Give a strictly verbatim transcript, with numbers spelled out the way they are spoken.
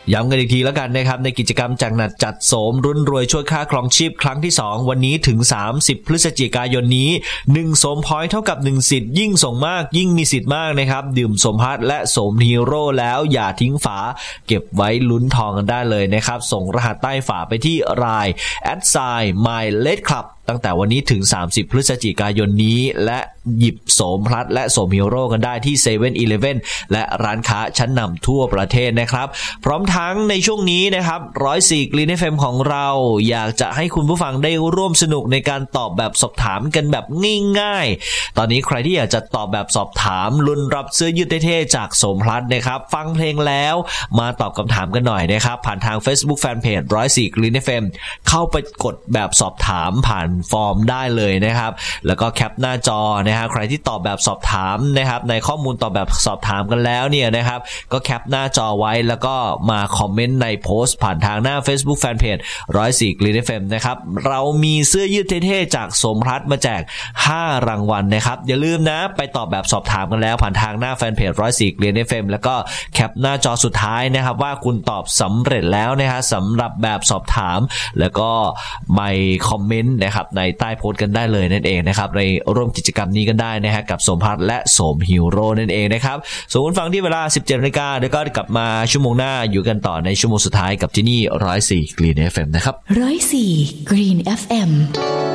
ย้ำกันอีกทีแล้วกันนะครับในกิจกรรมจัดหนักจัดโสมรุ่นรวยช่วยค่าครองชีพครั้งที่สองวันนี้ถึงสามสิบพฤศจิกายนนี้หนึ่งโสมพอยต์เท่ากับหนึ่งสิทธิ์ยิ่งส่งมากยิ่งมีสิทธิ์มากนะครับดื่มโสมพัดและโสมฮีโร่แล้วอย่าทิ้งฝาเก็บไว้ลุ้นทองกันได้เลยนะครับส่งรหัสใต้ฝาไปที่ ไลน์ แอท ไซน์ มาย เลด คลับตั้งแต่วันนี้ถึงสามสิบพฤศจิกายนนี้และหยิบโสมพลัดและโสมฮีโร่กันได้ที่ เซเว่น อีเลฟเว่น และร้านค้าชั้นนำทั่วประเทศนะครับพร้อมทั้งในช่วงนี้นะครับหนึ่งร้อยสี่ Green เอฟ เอ็ม ของเราอยากจะให้คุณผู้ฟังได้ร่วมสนุกในการตอบแบบสอบถามกันแบบง่ายๆตอนนี้ใครที่อยากจะตอบแบบสอบถามลุ้นรับเสื้อยืดเท่ๆจากโสมพลัดนะครับฟังเพลงแล้วมาตอบคำถามกันหน่อยนะครับผ่านทาง Facebook Fanpage หนึ่งร้อยสี่ Green เอฟ เอ็ม เข้าไปกดแบบสอบถามผ่านฟอร์มได้เลยนะครับแล้วก็แคปหน้าจอนะฮะใครที่ตอบแบบสอบถามนะครับในข้อมูลตอบแบบสอบถามกันแล้วเนี่ยนะครับก็แคปหน้าจอไว้แล้วก็มาคอมเมนต์ในโพสต์ผ่านทางหน้า Facebook Fanpage หนึ่งร้อยสี่ Green เอฟ เอ็ม นะครับเรามีเสื้อยืดเท่ๆจากโสมพลัดมาแจกห้ารางวัลนะครับอย่าลืมนะไปตอบแบบสอบถามกันแล้วผ่านทางหน้าแฟนเพจหนึ่งร้อยสี่ Green เอฟ เอ็ม แล้วก็แคปหน้าจอสุดท้ายนะครับว่าคุณตอบสำเร็จแล้วนะฮะสำหรับแบบสอบถามแล้วก็มาคอมเมนต์นะครับในใต้โพสต์กันได้เลยนั่นเองนะครับในร่วมกิจกรรมนี้กันได้นะฮะกับโสมพลัดและโสมฮีโร่นั่นเองนะครับส่วนคุณฟังที่เวลา สิบเจ็ดนาฬิกา เดี๋ยวก็กลับมาชั่วโมงหน้าอยู่กันต่อในชั่วโมงสุดท้ายกับที่นี่หนึ่งร้อยสี่ Green เอฟ เอ็ม นะครับหนึ่งร้อยสี่ Green เอฟ เอ็ม